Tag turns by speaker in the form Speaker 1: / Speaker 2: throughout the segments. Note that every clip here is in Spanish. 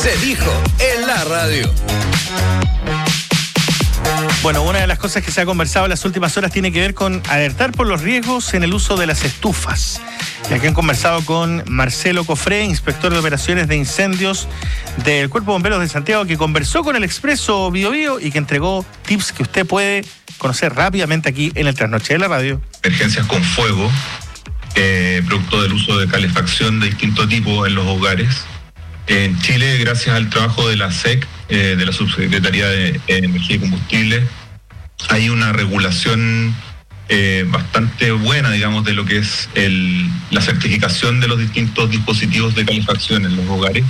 Speaker 1: Se dijo en la radio.
Speaker 2: Bueno, una de las cosas que se ha conversado en las últimas horas tiene que ver con alertar por los riesgos en el uso de las estufas. Y aquí han conversado con Marcelo Cofré, inspector de operaciones de incendios del Cuerpo de Bomberos de Santiago, que conversó con el Expreso Bio Bio y que entregó tips que usted puede conocer rápidamente aquí en el Trasnoche de la Radio.
Speaker 3: Emergencias con fuego, producto del uso de calefacción de distinto tipo en los hogares. En Chile, gracias al trabajo de la SEC, de la Subsecretaría de Energía y Combustible, hay una regulación bastante buena, digamos, de lo que es la certificación de los distintos dispositivos de calefacción en los hogares.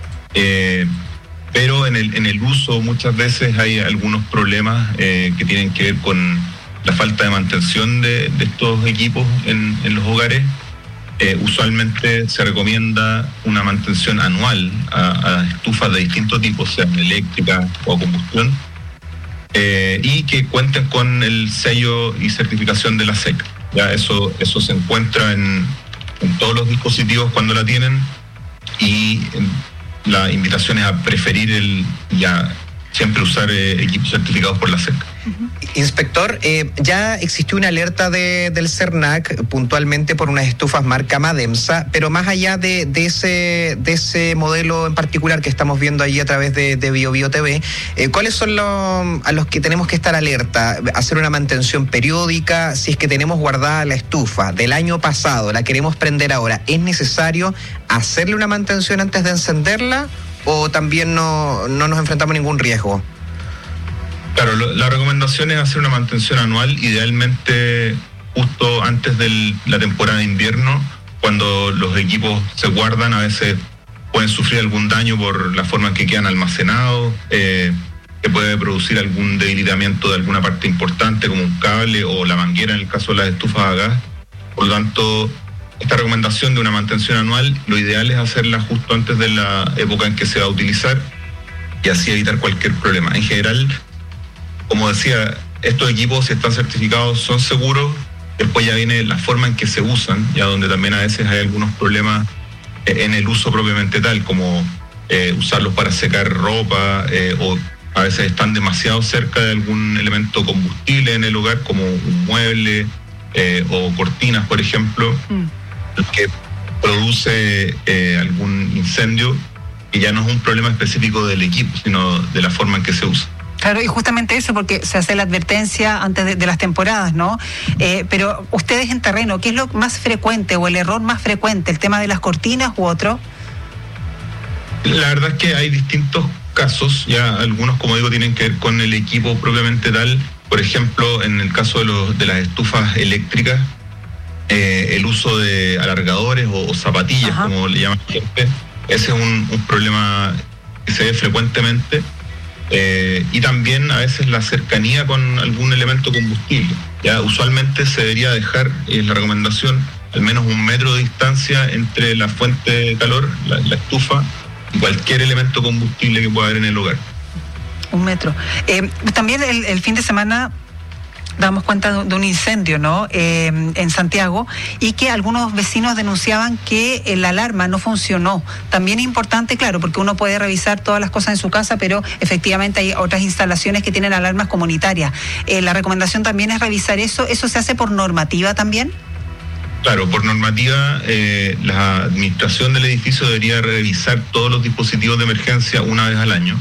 Speaker 3: Pero en el uso muchas veces hay algunos problemas que tienen que ver con la falta de mantención de estos equipos en los hogares. Usualmente se recomienda una mantención anual a estufas de distintos tipos, sean eléctricas o a combustión, y que cuenten con el sello y certificación de la SEC. Ya eso se encuentra en todos los dispositivos cuando la tienen, y la invitación es a preferir siempre usar equipos certificados por la SEC.
Speaker 4: Inspector, ya existió una alerta del CERNAC puntualmente por unas estufas marca Mademsa, pero más allá de ese modelo en particular que estamos viendo ahí a través de Bio Bio TV, ¿cuáles son a los que tenemos que estar alerta? Hacer una mantención periódica, si es que tenemos guardada la estufa del año pasado, la queremos prender ahora, ¿es necesario hacerle una mantención antes de encenderla o también no nos enfrentamos a ningún riesgo?
Speaker 3: Claro, la recomendación es hacer una mantención anual, idealmente justo antes de la temporada de invierno, cuando los equipos se guardan. A veces pueden sufrir algún daño por la forma en que quedan almacenados, que puede producir algún debilitamiento de alguna parte importante, como un cable o la manguera en el caso de las estufas a gas. Por lo tanto, esta recomendación de una mantención anual, lo ideal es hacerla justo antes de la época en que se va a utilizar y así evitar cualquier problema. En general, como decía, estos equipos, si están certificados, son seguros. Después ya viene la forma en que se usan, ya donde también a veces hay algunos problemas en el uso propiamente tal, como usarlos para secar ropa, o a veces están demasiado cerca de algún elemento combustible en el hogar, como un mueble o cortinas, por ejemplo, que produce algún incendio, y ya no es un problema específico del equipo, sino de la forma en que se usa.
Speaker 5: Claro, y justamente eso, porque se hace la advertencia antes de las temporadas, ¿no? Pero ustedes en terreno, ¿qué es lo más frecuente o el error más frecuente? ¿El tema de las cortinas u otro?
Speaker 3: La verdad es que hay distintos casos, ya algunos, como digo, tienen que ver con el equipo propiamente tal. Por ejemplo, en el caso de las estufas eléctricas, el uso de alargadores o zapatillas, ajá, como le llaman la gente, ese es un problema que se ve frecuentemente. Y también a veces la cercanía con algún elemento combustible. Ya usualmente se debería dejar, es la recomendación, al menos 1 metro de distancia entre la fuente de calor, la estufa, y cualquier elemento combustible que pueda haber en el hogar.
Speaker 5: 1 metro. También el fin de semana damos cuenta de un incendio, ¿no? En Santiago, y que algunos vecinos denunciaban que la alarma no funcionó. También es importante, claro, porque uno puede revisar todas las cosas en su casa, pero efectivamente hay otras instalaciones que tienen alarmas comunitarias. La recomendación también es revisar eso. ¿Eso se hace por normativa también?
Speaker 3: Claro, por normativa, la administración del edificio debería revisar todos los dispositivos de emergencia una vez al año.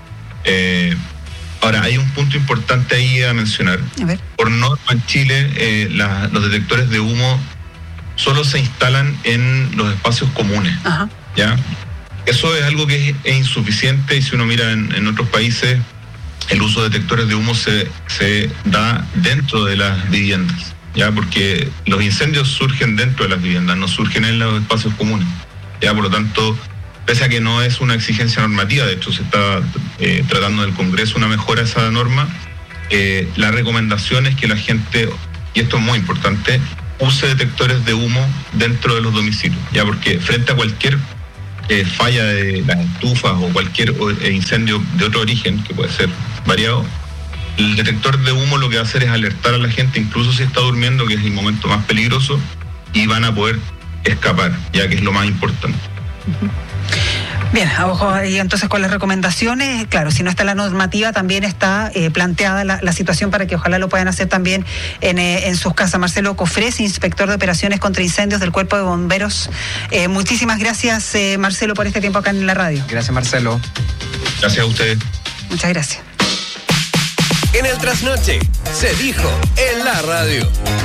Speaker 3: Ahora, hay un punto importante ahí a mencionar.
Speaker 5: A ver.
Speaker 3: Por norma en Chile, los detectores de humo solo se instalan en los espacios comunes.
Speaker 5: Ajá.
Speaker 3: ¿Ya? Eso es algo que es insuficiente, y si uno mira en otros países, el uso de detectores de humo se da dentro de las viviendas, ¿ya? Porque los incendios surgen dentro de las viviendas, no surgen en los espacios comunes, ¿ya? Por lo tanto, pese a que no es una exigencia normativa, de hecho se está tratando del Congreso una mejora a esa norma, la recomendación es que la gente, y esto es muy importante, use detectores de humo dentro de los domicilios, ya, porque frente a cualquier falla de las estufas o cualquier incendio de otro origen, que puede ser variado, el detector de humo lo que va a hacer es alertar a la gente, incluso si está durmiendo, que es el momento más peligroso, y van a poder escapar, ya que es lo más importante.
Speaker 5: Bien, ojo, y entonces con las recomendaciones, claro, si no está la normativa, también está planteada la situación para que ojalá lo puedan hacer también en sus casas. Marcelo Cofré, inspector de operaciones contra incendios del Cuerpo de Bomberos. Muchísimas gracias, Marcelo, por este tiempo acá en la radio.
Speaker 4: Gracias, Marcelo.
Speaker 3: Gracias a ustedes.
Speaker 5: Muchas gracias.
Speaker 1: En el Trasnoche se dijo en la radio.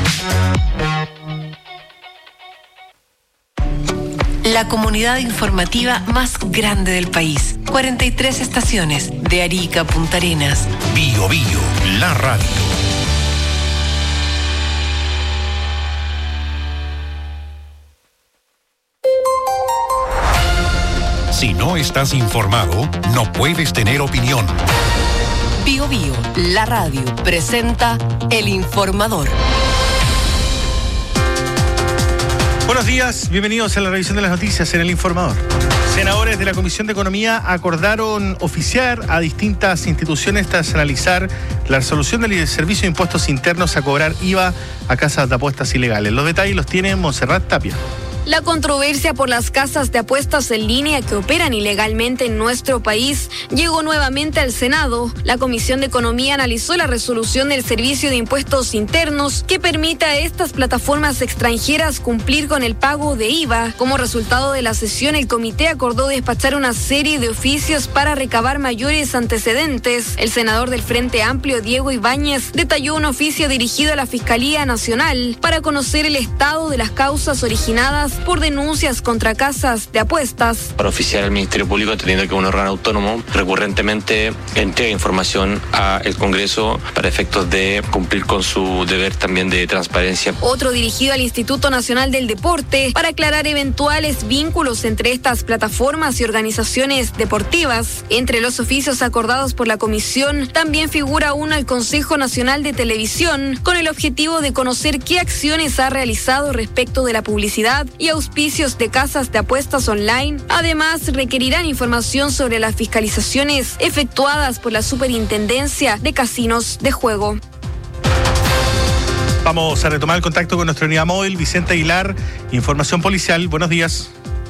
Speaker 6: La comunidad informativa más grande del país. 43 estaciones, de Arica a Punta Arenas.
Speaker 1: Bio Bio, la radio.
Speaker 7: Si no estás informado, no puedes tener opinión.
Speaker 6: Bio Bio, la radio, presenta El Informador.
Speaker 2: Buenos días, bienvenidos a la revisión de las noticias en El Informador. Senadores de la Comisión de Economía acordaron oficiar a distintas instituciones tras analizar la resolución del Servicio de Impuestos Internos a cobrar IVA a casas de apuestas ilegales. Los detalles los tiene Montserrat Tapia.
Speaker 8: La controversia por las casas de apuestas en línea que operan ilegalmente en nuestro país llegó nuevamente al Senado. La Comisión de Economía analizó la resolución del Servicio de Impuestos Internos que permite a estas plataformas extranjeras cumplir con el pago de IVA. Como resultado de la sesión, el comité acordó despachar una serie de oficios para recabar mayores antecedentes. El senador del Frente Amplio, Diego Ibáñez, detalló un oficio dirigido a la Fiscalía Nacional para conocer el estado de las causas originadas por denuncias contra casas de apuestas.
Speaker 9: Para oficiar al Ministerio Público, entendiendo que un órgano autónomo recurrentemente entrega información al Congreso para efectos de cumplir con su deber también de transparencia.
Speaker 8: Otro dirigido al Instituto Nacional del Deporte para aclarar eventuales vínculos entre estas plataformas y organizaciones deportivas. Entre los oficios acordados por la comisión también figura uno al Consejo Nacional de Televisión con el objetivo de conocer qué acciones ha realizado respecto de la publicidad y auspicios de casas de apuestas online. Además, requerirán información sobre las fiscalizaciones efectuadas por la Superintendencia de Casinos de Juego.
Speaker 2: Vamos a retomar el contacto con nuestra unidad móvil, Vicente Aguilar, información policial. Buenos días.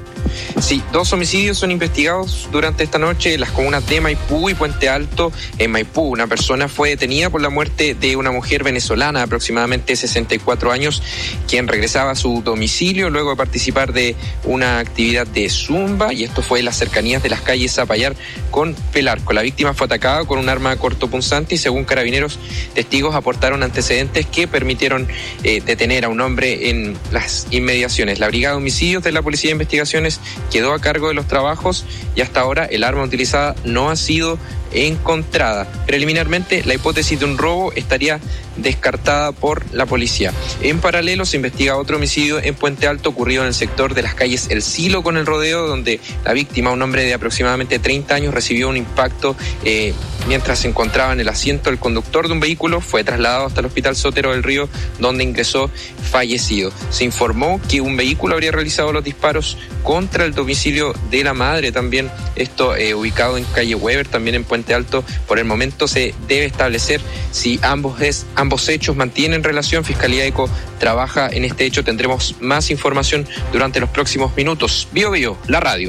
Speaker 10: Sí, 2 homicidios son investigados durante esta noche en las comunas de Maipú y Puente Alto. En Maipú, una persona fue detenida por la muerte de una mujer venezolana de aproximadamente 64 años, quien regresaba a su domicilio luego de participar de una actividad de zumba, y esto fue en las cercanías de las calles Zapallar con Pelarco. La víctima fue atacada con un arma cortopunzante y, según carabineros, testigos aportaron antecedentes que permitieron detener a un hombre en las inmediaciones. La Brigada de Homicidios de la Policía de Investigaciones quedó a cargo de los trabajos y hasta ahora el arma utilizada no ha sido encontrada. Preliminarmente, la hipótesis de un robo estaría descartada por la policía. En paralelo, se investiga otro homicidio en Puente Alto ocurrido en el sector de las calles El Silo con El Rodeo, donde la víctima, un hombre de aproximadamente 30 años, recibió un impacto mientras se encontraba en el asiento del conductor de un vehículo. Fue trasladado hasta el Hospital Sotero del Río, donde ingresó fallecido. Se informó que un vehículo habría realizado los disparos contra el domicilio de la madre, también esto ubicado en calle Weber, también en Puente Alto. Por el momento se debe establecer si ambos hechos mantienen relación. Fiscalía ECO trabaja en este hecho. Tendremos más información durante los próximos minutos. Bio Bio, la radio.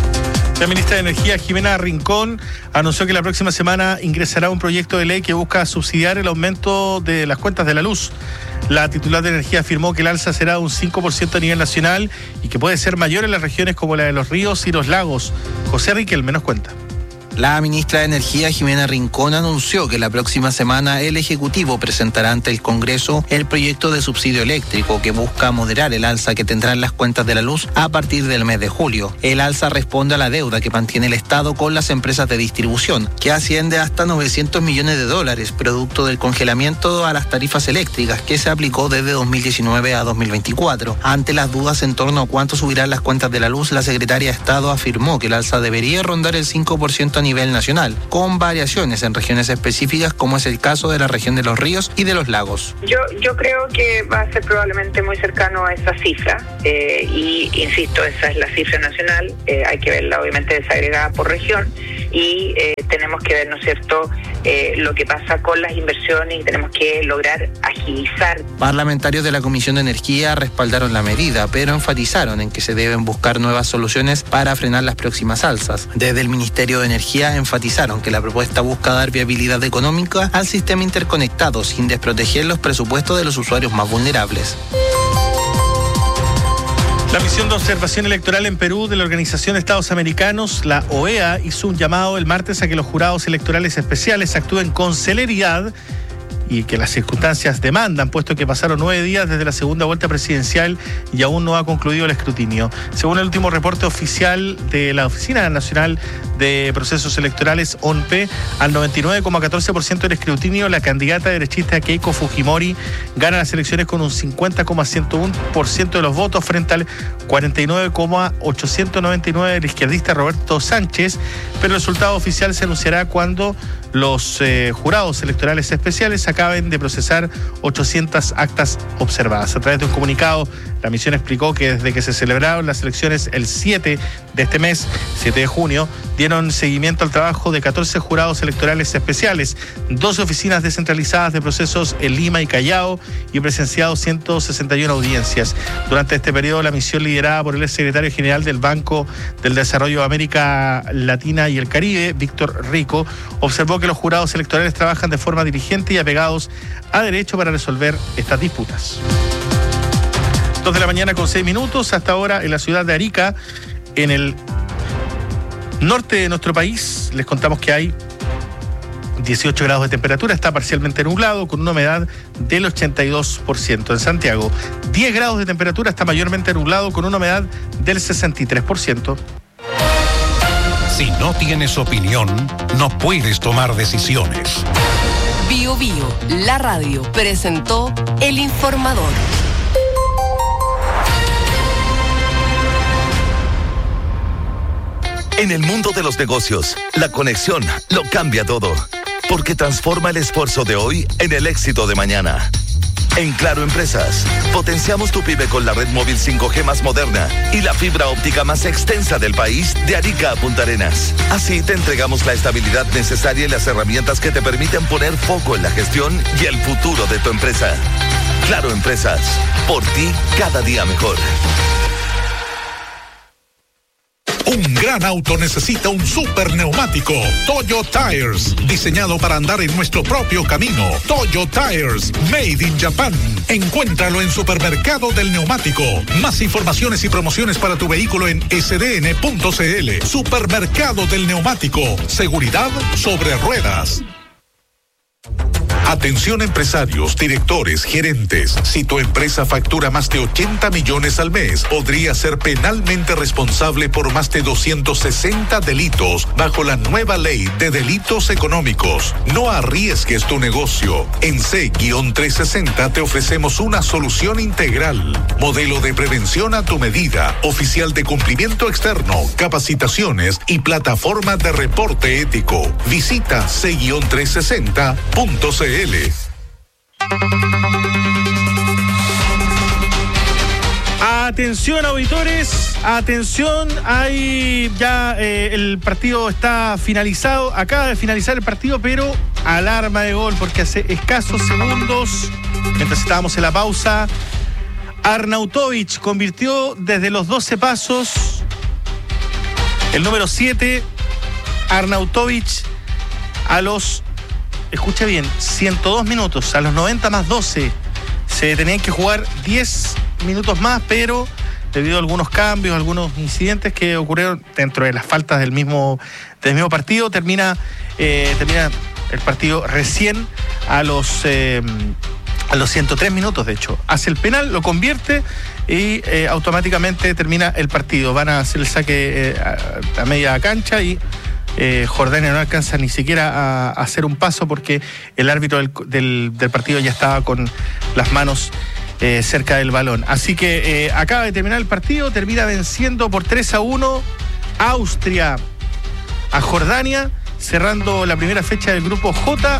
Speaker 2: La ministra de Energía, Jimena Rincón, anunció que la próxima semana ingresará un proyecto de ley que busca subsidiar el aumento de las cuentas de la luz. La titular de Energía afirmó que el alza será un 5% a nivel nacional y que puede ser mayor en las regiones como la de los ríos y los lagos. José Riquelme nos cuenta.
Speaker 11: La ministra de Energía, Jimena Rincón, anunció que la próxima semana el Ejecutivo presentará ante el Congreso el proyecto de subsidio eléctrico que busca moderar el alza que tendrán las cuentas de la luz a partir del mes de julio. El alza responde a la deuda que mantiene el Estado con las empresas de distribución, que asciende hasta $900 millones, producto del congelamiento a las tarifas eléctricas que se aplicó desde 2019 a 2024. Ante las dudas en torno a cuánto subirán las cuentas de la luz, la secretaria de Estado afirmó que el alza debería rondar el 5% a nivel nacional, con variaciones en regiones específicas, como es el caso de la región de los ríos y de los lagos.
Speaker 12: Yo creo que va a ser probablemente muy cercano a esa cifra, y insisto, esa es la cifra nacional. Hay que verla obviamente desagregada por región, y tenemos que ver, ¿no es cierto?, lo que pasa con las inversiones y tenemos que lograr agilizar.
Speaker 11: Parlamentarios de la Comisión de Energía respaldaron la medida, pero enfatizaron en que se deben buscar nuevas soluciones para frenar las próximas alzas. Desde el Ministerio de Energía enfatizaron que la propuesta busca dar viabilidad económica al sistema interconectado sin desproteger los presupuestos de los usuarios más vulnerables.
Speaker 2: La misión de observación electoral en Perú de la Organización de Estados Americanos, la OEA, hizo un llamado el martes a que los jurados electorales especiales actúen con celeridad y que las circunstancias demandan, puesto que pasaron 9 días desde la segunda vuelta presidencial y aún no ha concluido el escrutinio. Según el último reporte oficial de la Oficina Nacional de Procesos Electorales, ONPE, al 99,14% del escrutinio, la candidata derechista Keiko Fujimori gana las elecciones con un 50,101% de los votos frente al 49,899% del izquierdista Roberto Sánchez, pero el resultado oficial se anunciará cuando los jurados electorales especiales acaben de procesar 800 actas observadas. A través de un comunicado, la misión explicó que desde que se celebraron las elecciones el 7 de este mes, 7 de junio, dieron seguimiento al trabajo de 14 jurados electorales especiales, 12 oficinas descentralizadas de procesos en Lima y Callao y presenciado 161 audiencias. Durante este periodo, la misión liderada por el secretario general del Banco del Desarrollo de América Latina y el Caribe, Víctor Rico, observó que los jurados electorales trabajan de forma diligente y apegados a derecho para resolver estas disputas. 2 de la mañana con 6 minutos, hasta ahora en la ciudad de Arica, en el norte de nuestro país, les contamos que hay 18 grados de temperatura, está parcialmente nublado con una humedad del 82%. En Santiago, 10 grados de temperatura, está mayormente nublado con una humedad del 63%.
Speaker 7: Si no tienes opinión, no puedes tomar decisiones.
Speaker 6: Bio Bio, la radio, presentó El Informador.
Speaker 13: En el mundo de los negocios, la conexión lo cambia todo, porque transforma el esfuerzo de hoy en el éxito de mañana. En Claro Empresas, potenciamos tu pyme con la red móvil 5G más moderna y la fibra óptica más extensa del país, de Arica a Punta Arenas. Así te entregamos la estabilidad necesaria y las herramientas que te permiten poner foco en la gestión y el futuro de tu empresa. Claro Empresas, por ti cada día mejor.
Speaker 14: Un gran auto necesita un super neumático. Toyo Tires, diseñado para andar en nuestro propio camino. Toyo Tires, made in Japan. Encuéntralo en Supermercado del Neumático. Más informaciones y promociones para tu vehículo en sdn.cl. Supermercado del Neumático. Seguridad sobre ruedas. Atención empresarios, directores, gerentes. Si tu empresa factura más de 80 millones al mes, podría ser penalmente responsable por más de 260 delitos bajo la nueva ley de delitos económicos. No arriesgues tu negocio. En C-360 te ofrecemos una solución integral. Modelo de prevención a tu medida, oficial de cumplimiento externo, capacitaciones y plataforma de reporte ético. Visita C-360.cl.
Speaker 2: Atención, auditores, atención, hay ya el partido está finalizado, acaba de finalizar el partido, pero alarma de gol porque hace escasos segundos, mientras estábamos en la pausa, Arnautovic convirtió desde los 12 pasos, el número 7, Arnautovic a los, escucha bien, 102 minutos, a los 90 más 12, se tenían que jugar 10 minutos más, pero debido a algunos cambios, algunos incidentes que ocurrieron dentro de las faltas del mismo partido, termina el partido recién a los 103 minutos, de hecho. Hace el penal, lo convierte y automáticamente termina el partido. Van a hacer el saque a media cancha y Jordania no alcanza ni siquiera a hacer un paso porque el árbitro del partido ya estaba con las manos cerca del balón. Así que acaba de terminar el partido, termina venciendo por 3-1 Austria a Jordania, cerrando la primera fecha del grupo J.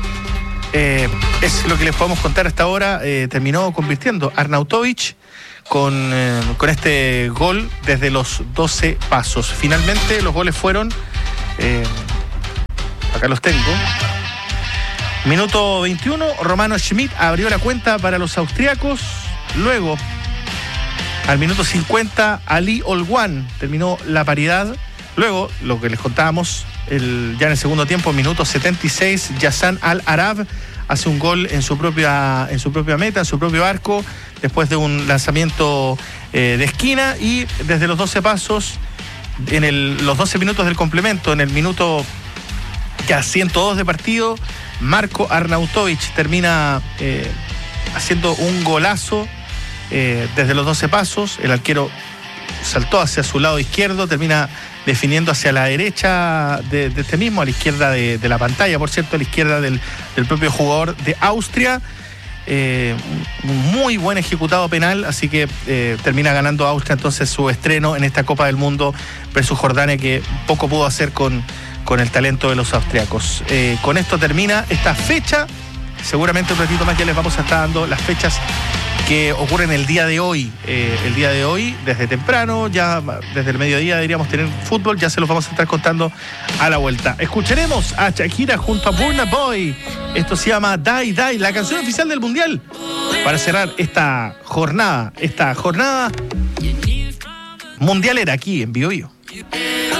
Speaker 2: Es lo que les podemos contar hasta ahora. Terminó convirtiendo Arnautovic con este gol desde los 12 pasos. Finalmente los goles fueron Acá los tengo. Minuto 21, Romano Schmidt abrió la cuenta para los austriacos. Luego, al minuto 50, Ali Olguán terminó la paridad. Luego, lo que les contábamos, ya en el segundo tiempo, minuto 76, Yassan Al-Arab hace un gol en su propia meta, en su propio arco, después de un lanzamiento de esquina, y desde los 12 pasos, los 12 minutos del complemento, en el minuto ya 102 de partido, Marko Arnautovic termina haciendo un golazo desde los 12 pasos. El arquero saltó hacia su lado izquierdo, termina definiendo hacia la derecha de este mismo, a la izquierda de la pantalla, por cierto, a la izquierda del propio jugador de Austria. Muy buen ejecutado penal, así que termina ganando Austria entonces su estreno en esta Copa del Mundo versus Jordania, que poco pudo hacer con el talento de los austriacos. Con esto termina esta fecha. Seguramente un ratito más ya les vamos a estar dando las fechas que ocurren el día de hoy. El día de hoy, desde temprano, ya desde el mediodía deberíamos tener fútbol, ya se los vamos a estar contando a la vuelta. Escucharemos a Shakira junto a Burna Boy. Esto se llama Die Die, la canción oficial del Mundial, para cerrar esta jornada mundialera aquí en Bio Bio.